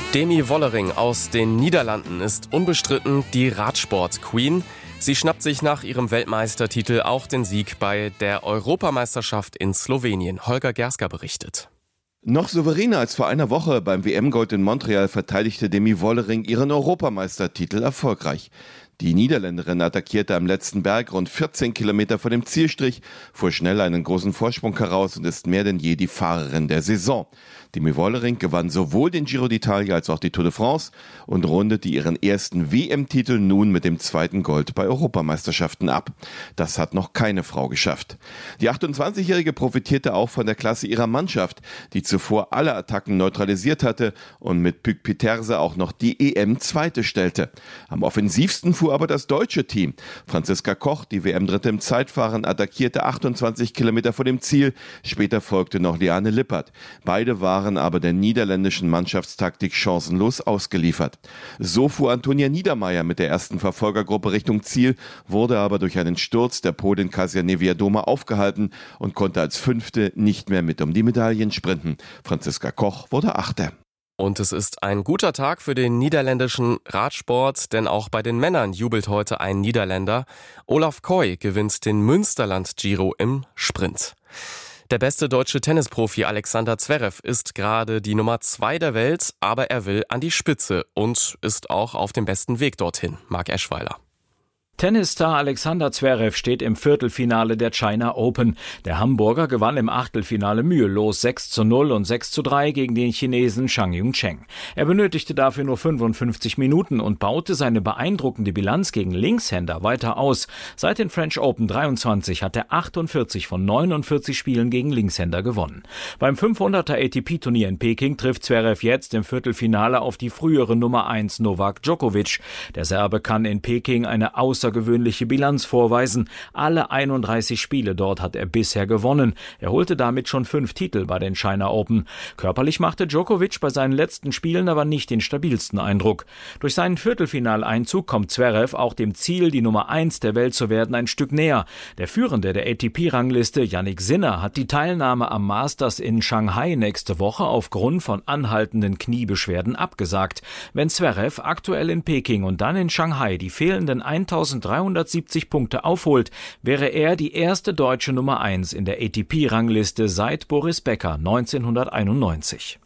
Demi Wollering aus den Niederlanden ist unbestritten die Radsport-Queen. Sie schnappt sich nach ihrem Weltmeistertitel auch den Sieg bei der Europameisterschaft in Slowenien. Holger Gerska berichtet. Noch souveräner als vor einer Woche beim WM-Gold in Montreal verteidigte Demi Wollering ihren Europameistertitel erfolgreich. Die Niederländerin attackierte am letzten Berg rund 14 Kilometer vor dem Zielstrich, fuhr schnell einen großen Vorsprung heraus und ist mehr denn je die Fahrerin der Saison. Demi Wollering gewann sowohl den Giro d'Italia als auch die Tour de France und rundete ihren ersten WM-Titel nun mit dem zweiten Gold bei Europameisterschaften ab. Das hat noch keine Frau geschafft. Die 28-Jährige profitierte auch von der Klasse ihrer Mannschaft, die zuvor alle Attacken neutralisiert hatte und mit Pück Pieterse auch noch die EM-Zweite stellte. Am offensivsten fuhr aber das deutsche Team. Franziska Koch, die WM-Dritte im Zeitfahren, attackierte 28 Kilometer vor dem Ziel. Später folgte noch Liane Lippert. Beide waren aber der niederländischen Mannschaftstaktik chancenlos ausgeliefert. So fuhr Antonia Niedermeier mit der ersten Verfolgergruppe Richtung Ziel, wurde aber durch einen Sturz der Polin Kasia Niewiadoma aufgehalten und konnte als Fünfte nicht mehr mit um die Medaillen sprinten. Franziska Koch wurde Achte. Und es ist ein guter Tag für den niederländischen Radsport, denn auch bei den Männern jubelt heute ein Niederländer. Olaf Koy gewinnt den Münsterland-Giro im Sprint. Der beste deutsche Tennisprofi Alexander Zverev ist gerade die Nummer 2 der Welt, aber er will an die Spitze und ist auch auf dem besten Weg dorthin. Marc Eschweiler. Tennisstar Alexander Zverev steht im Viertelfinale der China Open. Der Hamburger gewann im Achtelfinale mühelos 6:0 und 6:3 gegen den Chinesen Zhang Yuncheng. Er benötigte dafür nur 55 Minuten und baute seine beeindruckende Bilanz gegen Linkshänder weiter aus. Seit den French Open 23 hat er 48 von 49 Spielen gegen Linkshänder gewonnen. Beim 500er ATP-Turnier in Peking trifft Zverev jetzt im Viertelfinale auf die frühere Nummer 1 Novak Djokovic. Der Serbe kann in Peking eine außergewöhnliche Bilanz vorweisen. Alle 31 Spiele dort hat er bisher gewonnen. Er holte damit schon 5 Titel bei den China Open. Körperlich machte Djokovic bei seinen letzten Spielen aber nicht den stabilsten Eindruck. Durch seinen Viertelfinaleinzug kommt Zverev auch dem Ziel, die Nummer 1 der Welt zu werden, ein Stück näher. Der Führende der ATP-Rangliste, Jannik Sinner, hat die Teilnahme am Masters in Shanghai nächste Woche aufgrund von anhaltenden Kniebeschwerden abgesagt. Wenn Zverev aktuell in Peking und dann in Shanghai die fehlenden 1370 Punkte aufholt, wäre er die erste deutsche Nummer 1 in der ATP-Rangliste seit Boris Becker 1991.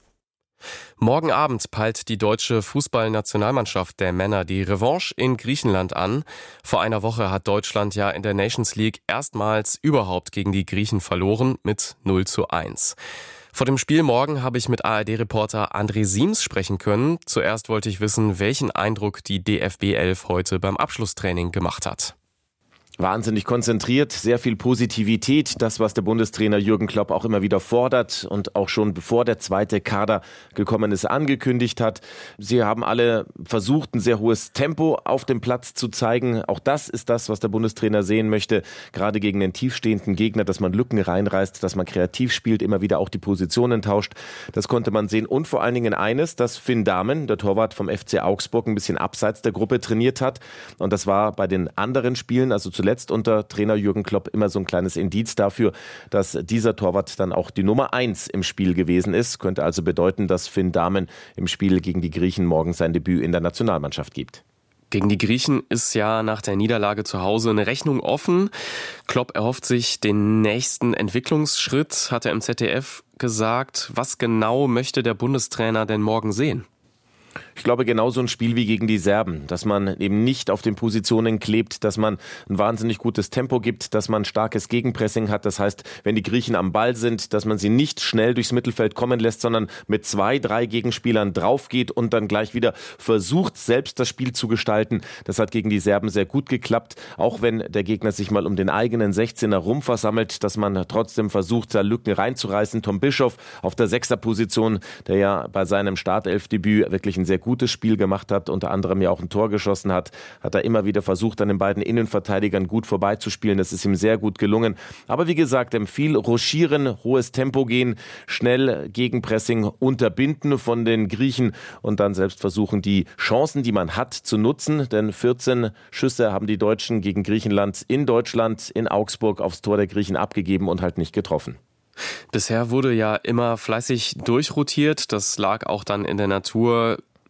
Morgen Abend peilt die deutsche Fußballnationalmannschaft der Männer die Revanche in Griechenland an. Vor einer Woche hat Deutschland ja in der Nations League erstmals überhaupt gegen die Griechen verloren mit 0:1. Vor dem Spiel morgen habe ich mit ARD-Reporter André Siems sprechen können. Zuerst wollte ich wissen, welchen Eindruck die DFB 11 heute beim Abschlusstraining gemacht hat. Wahnsinnig konzentriert, sehr viel Positivität, das, was der Bundestrainer Jürgen Klopp auch immer wieder fordert und auch schon bevor der zweite Kader gekommen ist, angekündigt hat. Sie haben alle versucht, ein sehr hohes Tempo auf dem Platz zu zeigen. Auch das ist das, was der Bundestrainer sehen möchte, gerade gegen den tiefstehenden Gegner, dass man Lücken reinreißt, dass man kreativ spielt, immer wieder auch die Positionen tauscht. Das konnte man sehen und vor allen Dingen eines, dass Finn Dahmen, der Torwart vom FC Augsburg, ein bisschen abseits der Gruppe trainiert hat und das war bei den anderen Spielen, also zuletzt unter Trainer Jürgen Klopp immer so ein kleines Indiz dafür, dass dieser Torwart dann auch die Nummer 1 im Spiel gewesen ist. Könnte also bedeuten, dass Finn Dahmen im Spiel gegen die Griechen morgen sein Debüt in der Nationalmannschaft gibt. Gegen die Griechen ist ja nach der Niederlage zu Hause eine Rechnung offen. Klopp erhofft sich den nächsten Entwicklungsschritt, hat er im ZDF gesagt. Was genau möchte der Bundestrainer denn morgen sehen? Ich glaube, genauso ein Spiel wie gegen die Serben, dass man eben nicht auf den Positionen klebt, dass man ein wahnsinnig gutes Tempo gibt, dass man starkes Gegenpressing hat. Das heißt, wenn die Griechen am Ball sind, dass man sie nicht schnell durchs Mittelfeld kommen lässt, sondern mit 2, 3 Gegenspielern drauf geht und dann gleich wieder versucht, selbst das Spiel zu gestalten. Das hat gegen die Serben sehr gut geklappt, auch wenn der Gegner sich mal um den eigenen 16er rum versammelt, dass man trotzdem versucht, da Lücken reinzureißen. Tom Bischoff auf der 6er-Position, der ja bei seinem Startelfdebüt wirklich ein sehr gutes Spiel gemacht hat, unter anderem ja auch ein Tor geschossen hat er immer wieder versucht, an den beiden Innenverteidigern gut vorbeizuspielen. Das ist ihm sehr gut gelungen. Aber wie gesagt, viel rochieren, hohes Tempo gehen, schnell Gegenpressing unterbinden von den Griechen und dann selbst versuchen, die Chancen, die man hat, zu nutzen. Denn 14 Schüsse haben die Deutschen gegen Griechenland in Deutschland, in Augsburg aufs Tor der Griechen abgegeben und halt nicht getroffen. Bisher wurde ja immer fleißig durchrotiert. Das lag auch dann in der Natur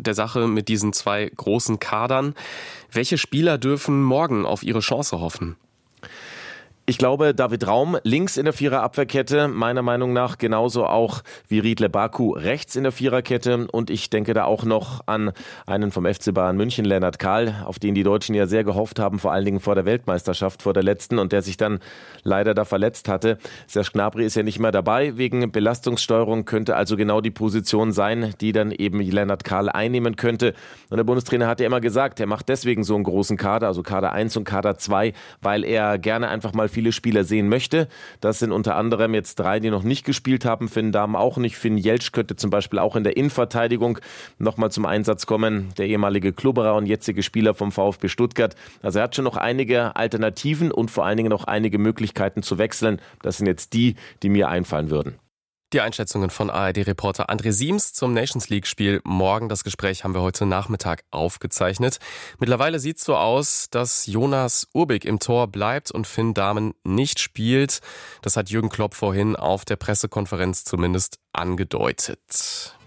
der Sache mit diesen zwei großen Kadern. Welche Spieler dürfen morgen auf ihre Chance hoffen? Ich glaube, David Raum links in der Viererabwehrkette, meiner Meinung nach genauso auch wie Riedle Baku rechts in der Viererkette. Und ich denke da auch noch an einen vom FC Bayern München, Lennart Kahl, auf den die Deutschen ja sehr gehofft haben, vor allen Dingen vor der Weltmeisterschaft, vor der letzten, und der sich dann leider da verletzt hatte. Serge Gnabry ist ja nicht mehr dabei wegen Belastungssteuerung, könnte also genau die Position sein, die dann eben Lennart Kahl einnehmen könnte. Und der Bundestrainer hat ja immer gesagt, er macht deswegen so einen großen Kader, also Kader 1 und Kader 2, weil er gerne einfach mal viele Spieler sehen möchte. Das sind unter anderem jetzt 3, die noch nicht gespielt haben. Finn Dahm auch nicht. Finn Jeltsch könnte zum Beispiel auch in der Innenverteidigung nochmal zum Einsatz kommen. Der ehemalige Klubberer und jetzige Spieler vom VfB Stuttgart. Also er hat schon noch einige Alternativen und vor allen Dingen noch einige Möglichkeiten zu wechseln. Das sind jetzt die mir einfallen würden. Die Einschätzungen von ARD-Reporter André Siems zum Nations-League-Spiel morgen. Das Gespräch haben wir heute Nachmittag aufgezeichnet. Mittlerweile sieht es so aus, dass Jonas Urbik im Tor bleibt und Finn Dahmen nicht spielt. Das hat Jürgen Klopp vorhin auf der Pressekonferenz zumindest angedeutet.